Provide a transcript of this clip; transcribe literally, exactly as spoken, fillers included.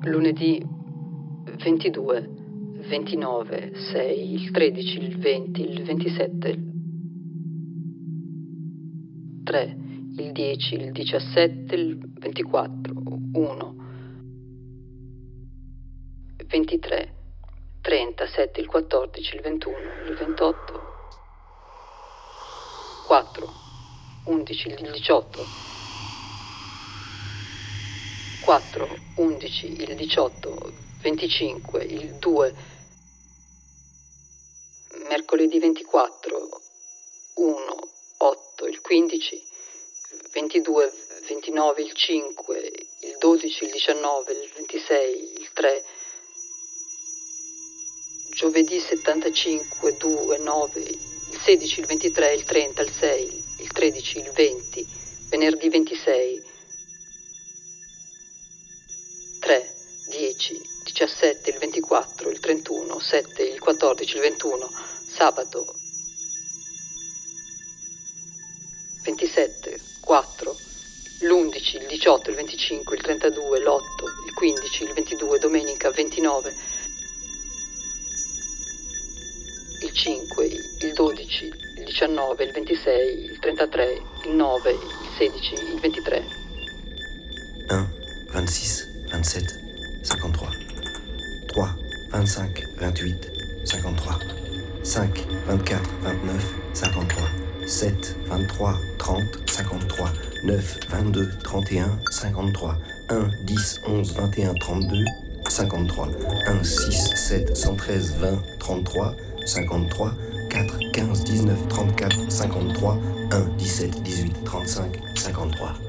lunedì ventidue, ventinove, sei, il tredici, il venti, il ventisette, il tre, il dieci, il diciassette, il ventiquattro, uno, ventitré, trentasette, il quattordici, il ventuno, il ventotto, quattro, undici, il diciotto, quattro, undici, il diciotto, venticinque, il due, mercoledì ventiquattro, uno, otto, il quindici, ventidue, ventinove, il cinque, il dodici, il diciannove, il ventisei, il tre, giovedì settantacinque, due, nove, il sedici, il ventitré, il trenta, il sei, il tredici, il venti, venerdì ventisei, tre, dieci, diciassette, il ventiquattro, il trentuno, sette, il quattordici, il ventuno, sabato ventisette, quattro, l'undici, il diciotto, il venticinque, il trentadue, l'otto, il quindici, il ventidue, domenica ventinove, il cinque, il dodici, il diciannove, il ventisei, il trentatré, il nove, il sedici, il ventitré. un, vingt-six, vingt-sept, cinquante-trois. trois, vingt-cinq, vingt-huit, cinquante-trois. cinq, vingt-quatre, vingt-neuf, cinquante-trois. sept, vingt-trois, trente, cinquante-trois. neuf, vingt-deux, trente et un, cinquante-trois. un, dix, onze, vingt et un, trente-deux, cinquante-trois. un, six, sept, cent treize, vingt, trente-trois, cinquante-trois. quatre, quinze, dix-neuf, trente-quatre, cinquante-trois. un, dix-sept, dix-huit, trente-cinq, cinquante-trois.